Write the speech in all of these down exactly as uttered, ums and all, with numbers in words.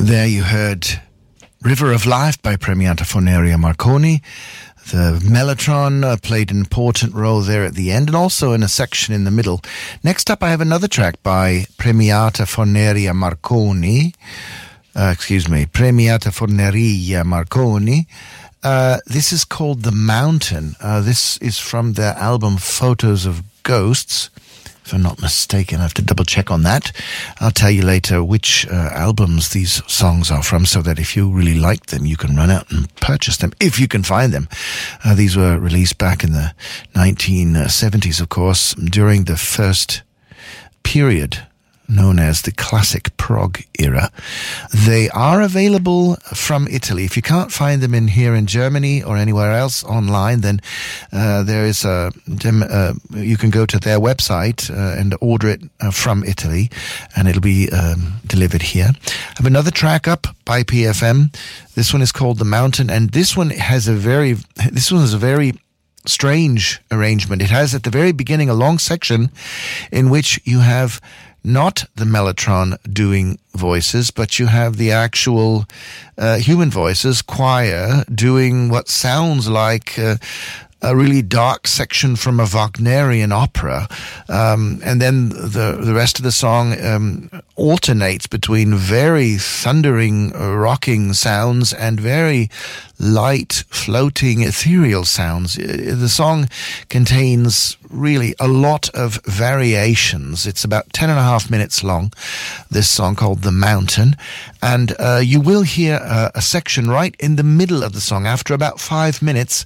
There you heard River of Life by Premiata Forneria Marconi. The mellotron uh, played an important role there at the end and also in a section in the middle. Next up, I have another track by Premiata Forneria Marconi. Uh, excuse me, Premiata Forneria Marconi. Uh, this is called The Mountain. Uh, this is from their album Photos of Ghosts. If I'm not mistaken, I have to double check on that. I'll tell you later which uh, albums these songs are from so that if you really like them, you can run out and purchase them, if you can find them. Uh, these were released back in the nineteen seventies, of course, during the first period known as the classic prog era. They are available from Italy. If you can't find them in here in Germany or anywhere else online, then uh, there is a uh, you can go to their website uh, and order it uh, from Italy, and it'll be um, delivered here. I have another track up by P F M. This one is called The Mountain, and this one has a very this one is a very strange arrangement. It has at the very beginning a long section in which you have not the mellotron doing voices, but you have the actual uh, human voices, choir, doing what sounds like uh, a really dark section from a Wagnerian opera. Um, and then the the rest of the song um, alternates between very thundering, uh, rocking sounds and very light, floating, ethereal sounds. The song contains really a lot of variations. It's about ten and a half minutes long, this song called The Mountain. And uh, you will hear uh, a section right in the middle of the song after about five minutes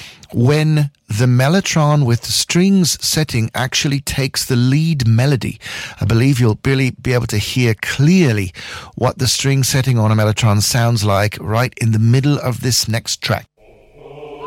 when the mellotron with the strings setting actually takes the lead melody. I believe you'll really be able to hear clearly what the string setting on a mellotron sounds like right in the middle of this next track.